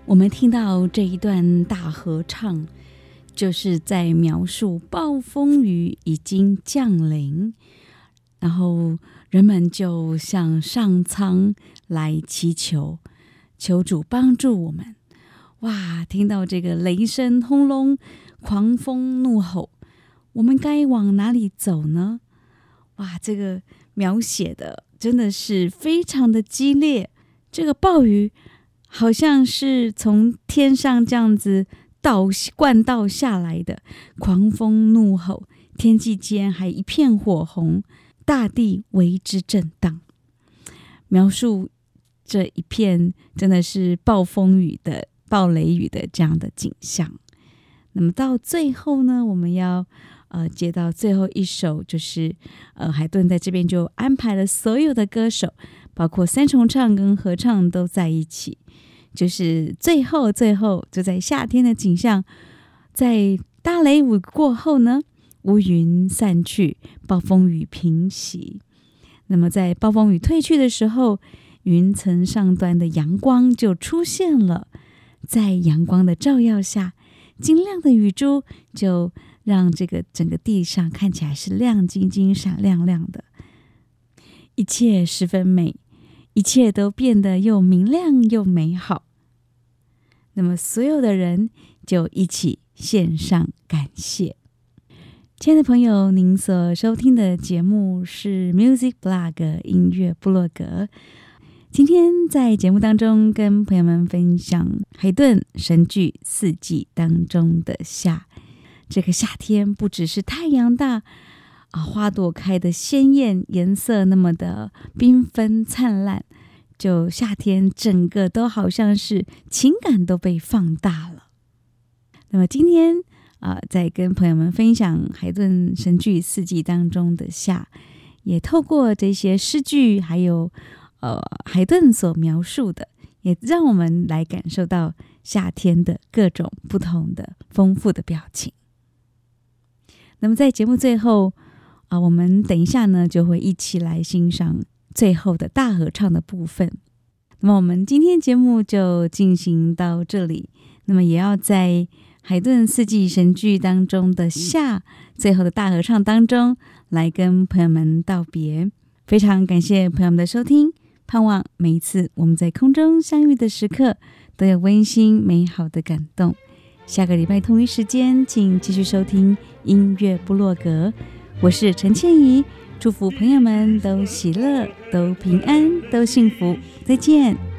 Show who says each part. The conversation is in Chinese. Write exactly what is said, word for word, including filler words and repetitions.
Speaker 1: 我们听到这一段大合唱，就是在描述暴风雨已经降临，然后人们就向上苍来祈求，求主帮助我们。哇，听到这个雷声轰隆，狂风怒吼，我们该往哪里走呢？哇，这个描写的真的是非常的激烈，这个暴雨好像是从天上这样子倒灌倒下来的，狂风怒吼，天际间还一片火红，大地为之震荡。描述这一片真的是暴风雨的暴雷雨的这样的景象。那么到最后呢，我们要呃接到最后一首，就是呃海顿在这边就安排了所有的歌手，包括三重唱跟合唱都在一起，就是最后最后就在夏天的景象，在大雷雨过后呢，乌云散去，暴风雨平息。那么在暴风雨退去的时候，云层上端的阳光就出现了，在阳光的照耀下，晶亮的雨珠就让这个整个地上看起来是亮晶晶闪亮亮的，一切十分美，一切都变得又明亮又美好。那么所有的人就一起献上感谢。亲爱的朋友，您所收听的节目是 Music Blog 音乐部落格。今天在节目当中跟朋友们分享海顿神剧四季当中的夏。这个夏天不只是太阳大啊，花朵开得鲜艳，颜色那么的缤纷灿烂，就夏天整个都好像是情感都被放大了。那么今天啊，在跟朋友们分享海顿神剧四季当中的夏，也透过这些诗句还有呃海顿所描述的，也让我们来感受到夏天的各种不同的丰富的表情。那么在节目最后啊，我们等一下呢就会一起来欣赏最后的大合唱的部分。那么我们今天节目就进行到这里，那么也要在海顿四季神剧当中的夏最后的大合唱当中来跟朋友们道别。非常感谢朋友们的收听，盼望每一次我们在空中相遇的时刻都有温馨美好的感动。下个礼拜同一时间请继续收听音乐部落格，我是陈倩怡，祝福朋友们都喜乐，都平安，都幸福，再见。